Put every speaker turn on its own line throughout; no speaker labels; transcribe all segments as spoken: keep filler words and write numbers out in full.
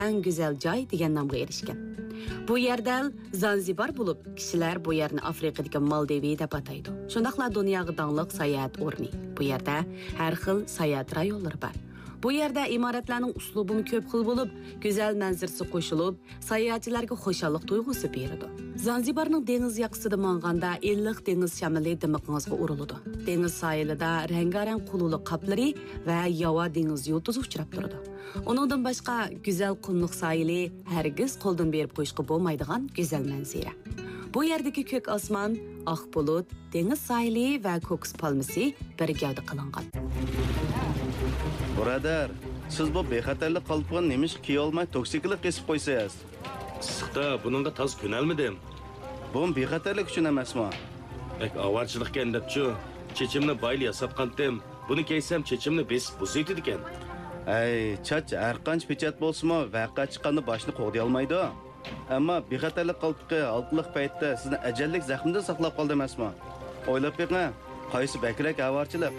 eng go'zal joy degan nomga erishgan. Bu yerda Zanzibar bo'lib, kishilar bu yerni Afrikadagi Maldivi deb ataydi. Shundaqla dunyoga dongliq sayohat o'rni. Bu yerda har xil sayohat rayonlari bor. Bu yerda imoratlarning uslubi ko'p xil bo'lib, go'zal manzarasi qo'shilib, sayohatchilarga xushallik tuyg'usi beradi. Zanzibarning dengiz yoqasida manganda elliq dengiz shamili dimog'ingizga uriladi. Dengiz soyilida rangarang qululi qaplari va yova dengiz yulduzi uchrab turadi. Uningdan boshqa go'zal qumliq soyili hargiz qo'ldan berib qo'yishga bo'lmaydigan go'zal manzara. Bu yerdagi ko'k osmon, oq bulut, dengiz soyili va ko'ks palmasi bir gavda qilingan.
Birodar, siz bu bexatarlik qalpog'ini nemish kiy olmay toksiklik qesib qo'ysangiz?
Issiqda buningga toz ko'nalmadim.
Bu bexatarlik uchun emasmi?
Bak avarchilikka endabchu. Chechimni bayli yasatqandim. Buni keysam chechimni besib buzaydi ekan.
Ay, chach har qancha pechat bo'lsa-mu, vaqa chiqqanda boshni qo'g'day olmaydi. Ammo bexatarlik qalpog'i olqiliq paytda sizni ajallik zaxmdan saqlab qoldi emasmi? O'ylab beqing, qaysi bakrak avarchilik?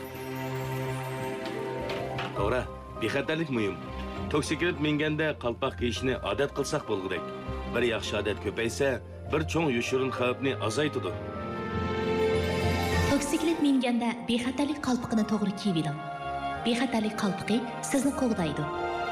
To'g'ri, bexatarlik muhim. Toksiklik menganda qalpoq kiyishni odat qilsak bo'lgudek. Bir yaxshi odat ko'paysa, bir cho'ng yoshirin xavfni azaytadi.
Toksiklik menganda bexatarlik qalpoqini to'g'ri kiyib oling. Bexatarlik qalpoqi sizni qo'g'daydi.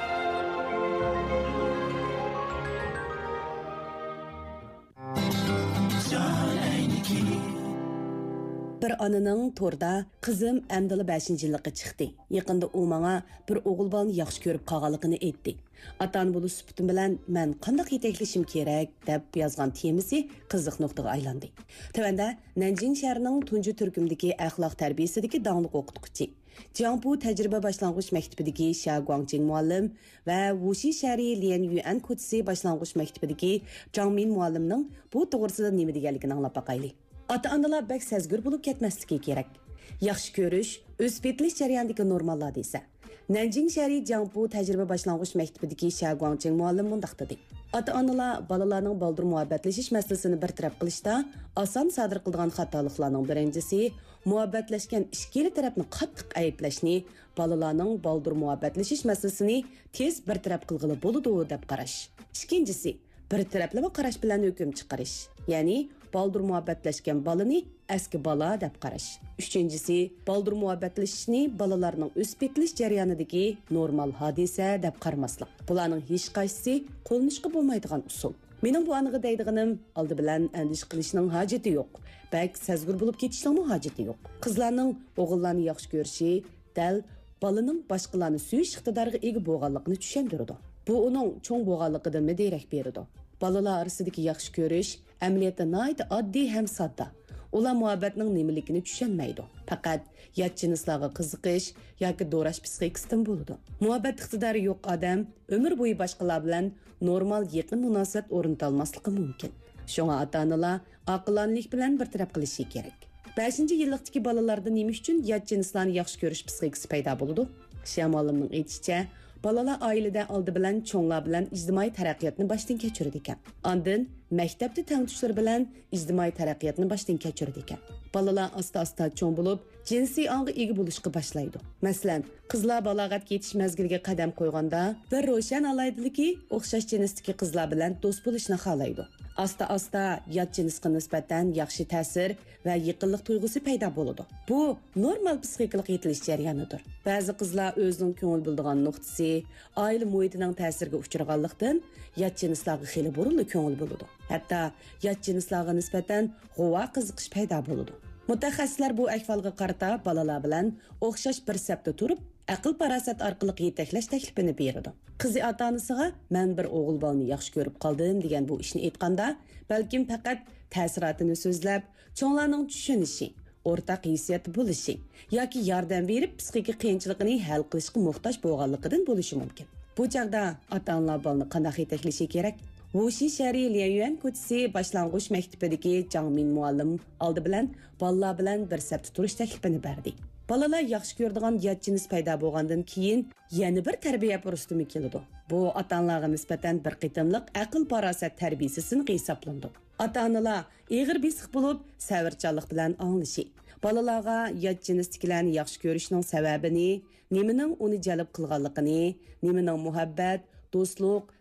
Bir ananing to'rda qizim Amdala beshinchi yilga chiqdi. Yaqinda u menga bir o'g'il bolani yaxshi ko'rib qolganligini aytdi. Atan bo'lish suputim bilan men qanday yetaklashim kerak deb yozgan temasi qiziq nuqtaga aylandi. Tövanda Nanjing shahrining tunji turkumdagi axloq tarbiyasidagi danglik o'qituvchi, Jiangpu tajriba boshlang'ich maktabidagi Sha Guangjing muallim va Wuxi shahri Lian Yuan ko'chasi boshlang'ich maktabidagi Zhang Min muallimning bu to'g'risida nima deganligini anglab boqaylik. Ota-onalar bak sezgir bo'lib ketmasligi kerak. Yaxshi ko'rish, o'sib yetilish jarayonidagi normallar desa. Nanjing shahri Jiangpu tajriba boshlang'ich maktabidagi Sha Guangjing muallim mundaq dedi. Ota-onalar bolalarning baldur muhabbatlashish masalasini bartaraf qilishda oson sodir qiladigan xatoliklarning birinchisi muhabbatlashgan ikkala tarafni qattiq ayblashni, bolalarning baldur muhabbatlashish masalasini tez bartaraf qilg'ili bo'ladi deb qarash. Ikkinchisi bir taraflama qarash bilan hukm chiqarish, ya'ni baldur muhabbatlashgan bolani eski bola deb qarash. Uchinchisi, baldur muhabbatlashishni bolalarning o'sib yetilish jarayonidagi normal hodisa deb qaramaslik. Bularning hech qaysisi qo'llanishga bo'lmaydigan usul. Mening bu aniq deydiganim, oldi bilan andish qilishning hojati yo'q. Bak sezgir bo'lib ketishning hojati yo'q. Qizlarning o'g'illarni yaxshi ko'rishi, dal bolaning boshqalarni suyish iqtidoriga ega bo'lganligini tushuntiradi. Bu uning cho'ng bo'lganligidan darak beradi. Balalar orasidagi yaxshi ko'rish amaliyotda nihoyat oddiy ham sodda. Ular muhabbatning nimaligini tushunmaydi. Faqat yot jinslarga qiziqish yoki do'rash psixikasidan bo'ladi. Muhabbat iqtidori yo'q odam umr bo'yi boshqalar bilan normal yaqin munosabat o'rnata olmasligi mumkin. Shunga ota-onalar aqlonlik bilan bartaraf qilishi kerak. beshinchi yillikdagi bolalarda nima uchun yot jinslarni yaxshi ko'rish psixikasi paydo bo'ladi? Shamolimning aytishicha, balalar oilada oldi bilan cho'nglar bilan ijtimoiy taraqqiyotni boshdan kechirdi ekan. Ondan maktabda tangtushlar bilan ijtimoiy taraqqiyotni boshdan kechirdi ekan. Balalar asta-asta cho'ng bo'lib, jinsiy ong'a ega bo'lishga boshlaydi. Masalan, qizlar balog'atga yetish mazgiliga qadam qo'yganda bir ro'shan alaydiligi o'xshash jinsdagi qizlar bilan do'st bo'lishni xohlaydi. Asta-asta yot jinsga nisbatan yaxshi ta'sir va yaqinlik tuyg'usi paydo bo'ladi. Bu normal psixikalik yetilish jarayonidir. Ba'zi qizlar o'zining ko'ngil bildigan nuqtasi, oila muhitining ta'siriga uchraganlikdan yot jinslarga xili burilib ko'ngil bo'ladi. Hatto yot jinslarga nisbatan g'uva qiziqish paydo bo'ladi. Mutaxassislar bu ahvolga qarata bolalar bilan o'xshash bir safda turib, aql parasat orqali yetaklash taklifini beradi. Qizi ota-onasiga "Men bir o'g'il bolani yaxshi ko'rib qoldim" degan bu ishni aytganda, balkim faqat ta'sirotini so'zlab, cho'nglarning tushunishi, o'rtaq hissiyat bo'lishi yoki yordam berib psixik qiyinchilikni hal qilishga muhtoj bo'lganligidan bo'lishi mumkin. Bu chaqda ota-onalar bolani qanday yetaklashi kerak? Wuxi shahri Lianyuan ko'chasi boshlang'ich maktabidagi Zhang Min muallim oldi bilan bolalar bilan bir safda turish taklifini berdi. Balalar yaxshi ko'radigan yot jins paydo bo'lgandan keyin yana bir tarbiya fursati keladi. Bu ota-onalarga nisbatan bir qitimliq aql parasat tarbiyasini hisoblandi. Ota-onalar ig'ir besiq bo'lib, savrchanlik bilan anglashi, balalarga yot jinsliklarni yaxshi ko'rishning sababini, nimaning uni jalb qilganligini, nimaning muhabbat, do'stlik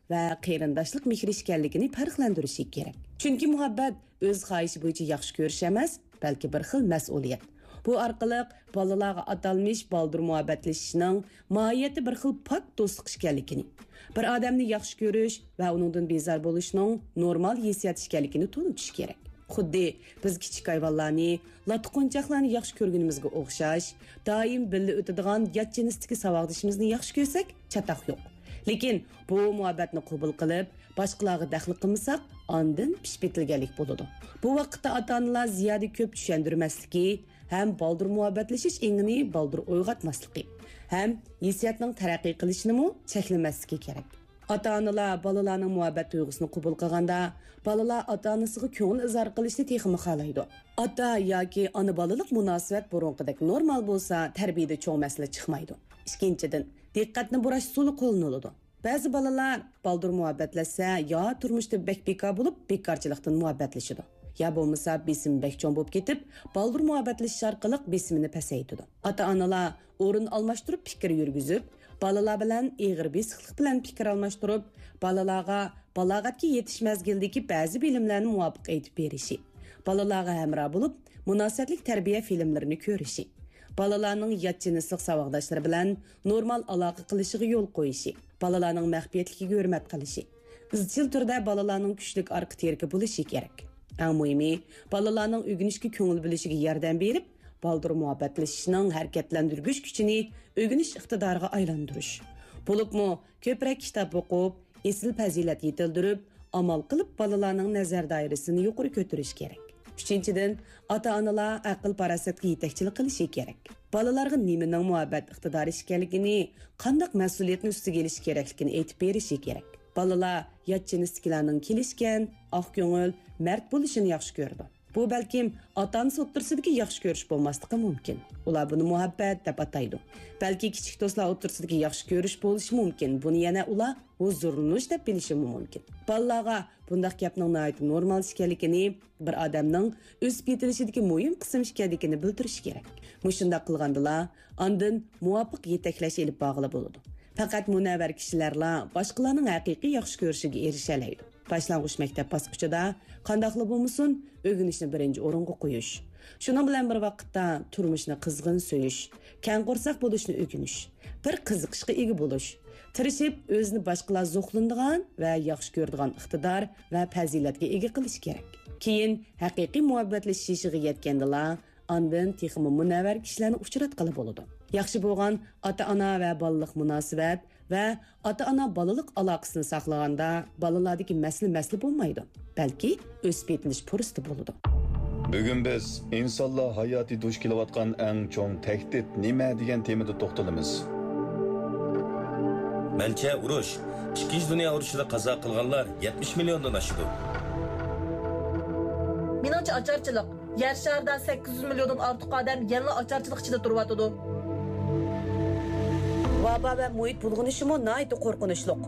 va qarindoshlik mehr ekanligini farqlantirishi kerak. Chunki muhabbat o'z xohishi bo'yicha yaxshi ko'rish emas, balki bir xil mas'uliyat. Bu orqali bolalarga atalmish baldur muhabbatlashishning mohiyati bir xil pok do'stlik ekanligini, bir odamni yaxshi ko'rish va uningdan bezor bo'lishning normal hissiyat ekanligini tunutish kerak. Xuddi biz kichik hayvonlarni, latqonchoqlarni yaxshi ko'rganimizga o'xshash, doim birga o'tadigan yot jinsdagi savodishimizni yaxshi ko'rsak, chatoq yo'q. Lekin bu muhabbatni qabul qilib, boshqalarga daxl qilmasak, ondan pishbetilganlik bo'ladi. Bu vaqtda ota-onalar ziyoda ko'p tushundirmasligi, ham baldur muhabbatlashish engini baldur uyg'otmasligi, ham hissiyatning taraqqiy qilishini mu cheklamasligi kerak. Ota-onalar bolalarning muhabbat tuyg'usini qabul qilganda, bolalar ota-onasiga ko'ngil izhor qilishni texmi xohlaydi. Ota yoki ona bolalik munosabat burunqidek normal bo'lsa, tarbiyada cho'ng masala chiqmaydi. Ikkinchidan, diqqatni burash suli qo'llaniladi. Ba'zi bolalar baldur muhabbatlashsa, yo turmushda bekbeka bo'lib, bekorchilikdan muhabbatlashadi. Ya bo'lmasa besim bekchon bo'lib ketib, baldur muhabbatlashish orqali besimini pasaytadi. Ota-onalar o'rin almashtirib fikr yurgizib, balalar bilan eg'ir besiqlik bilan fikr almashtirib, balalarga balog'atga yetish mazgildagi ba'zi bilimlarni muvofiq aytib berishi, balalarga hamroh bo'lib, munosabatlik tarbiya filmlarini ko'rishi, balalarning yotchinislik savodoshlari bilan normal aloqa qilishiga yo'l qo'yishi, balalarning maxfiyatligiga hurmat qilishi, izchil turda balalarning kuchlik orqa terki bo'lishi kerak. Eng muhimi, balalarning o'rganishga ko'ngil bo'lishiga yordam berib, baldur muhabbatlashishning harakatlantirgich kuchini o'rganish iqtidoriga aylantirish. Bo'libmi, ko'proq kitob o'qib, esil fazilat yetildirib, amal qilib balalarning nazar doirasini yuqori ko'tarish kerak. Uchinchidan, ota-onalar aql farosatga yetakchilik qilishi kerak. Balalarga nimaning muhabbat iqtidori ekanligini, qanday mas'uliyatni ustiga olish kerakligini aytib berishi kerak. Balalar yotchinisliklarning kelishgan, oq ko'ngil, mard bo'lishini yaxshi ko'rdi. Bu balkim ota-onasi o'rtasidagi yaxshi ko'rish bo'lmasligi mumkin. Ular buni muhabbat deb ataydi. Balki kichik do'stlar o'rtasidagi yaxshi ko'rish bo'lishi mumkin. Buni yana ular huzurlanish deb bilishi mumkin. Bolalarga bunday gapning nihoyat normal ekanligini, bir odamning o'sib yetilishidagi muhim qism ekanligini bildirish kerak. Mushunda qilgandilar, ondan muvofiq yetaklash elib bog'lab bo'ladi. Faqat munavvar kishilarla boshqalarning haqiqiy yaxshi ko'rishiga erisha oladi. Başlangıç maktab bosqichida qandaqli bo'lmasin, o'rganishni birinchi o'ringa qo'yish. Shuning bilan bir vaqtda turmushni qizg'in so'yish, kang qo'rsoq bo'lishni o'rganish, bir qiziqishga ega bo'lish, tirishib o'zini boshqalar zo'qlanadigan va yaxshi ko'radigan iqtidor va fazilatga ega qilish kerak. Keyin haqiqiy muhabbatlashishiga yetgandilar, ondan texmi munavvar kishilarni uchratqali bo'ladi. Yaxshi bo'lgan ota-ona va bolalik munosabat va ota-ona bolalik aloqasini saqlaganda bolalardagi masala-masala bo'lmaydi, balki o'sib yetilish fursati bo'ladi.
Bugun biz insonlar hayoti duch kelayotgan eng cho'ng tahdid nima degan temada to'xtalamiz.
Mencha urush, Ikkinchi dunyo urushida qazo qilganlar yetmish milliondan oshdi.
Meningcha ocharchilik. Yer sharida sakkiz yuz milliondan ortiq odam yana ocharchilik ichida turyapti.
Vaba va muhit bulg'unishi mu nihoyat qo'rqinchliq.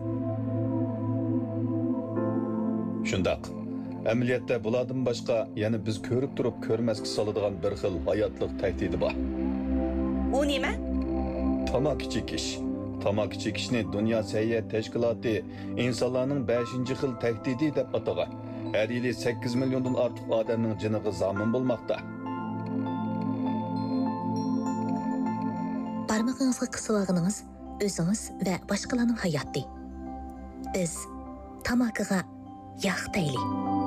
Shundaq. Amaliyotda bulardan boshqa yana biz ko'rib turib ko'rmasga soladigan bir xil hayotlik tahdidi bor.
U nima?
Tamaki chekish. Tamaki chekishni Dunyo sayyohat tashkiloti insonlarning beshinchi xil tahdidi deb atagan. Her yili sakkiz milliondan ortiq odamning jiniga zomin bo'lmoqda.
Barmog'ingizga qisib olganingiz o'zingiz va boshqalarning hayoti. Biz tamakiga yog' tayli.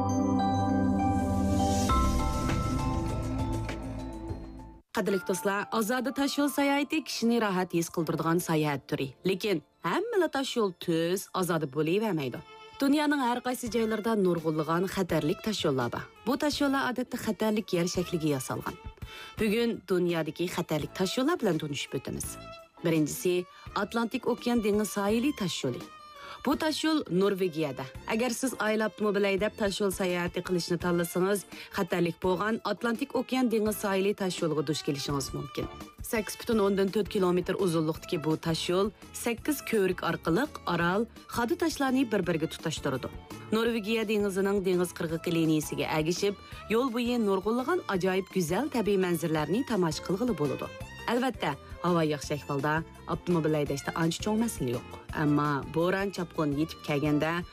Qadrli do'stlar, Ozoda tashyo'l sayohati kishini rohat his qildiradigan sayohat turi. Lekin hamma tashyo'l tuz, ozoda bo'lavermaydi. Dunyoning har qaysi joylarida nurg'unlagan xatarlik tashyo'llar bor. Bu tashyo'llar odatda xatarlik yer shakliga yasalgan. Bugun dunyodagi xatarlik tashyo'llar bilan tanishib o'tamiz. Birinchisi Atlantik okean dengiz sohili tashyo'li. Bu tashyo'l Norvegiyada. Agar siz oilab mobilay deb tashyo'l sayohati qilishni tanlasangiz, xatarlik bo'lgan Atlantik okean dengiz sohili tashyo'liga duch kelishingiz mumkin. sakkiz butun o'ndan to'rt kilometr uzunlikdagi bu tashyo'l sakkiz ko'rik orqali orol, xadi tashlarni bir-biriga tutashtiradi. Norvegiya dengizining dengiz qirg'oqi liniyasiga agishib, yo'l bo'yi nurg'unlagan ajoyib go'zal tabiiy manzarlarni tomosha qilg'ili bo'ladi. Albatta, Havo yaxshi ahvolda, avtomobil haydashda ancha cho'ng masala yo'q. Ammo bo'ron chopqin yetib kelganda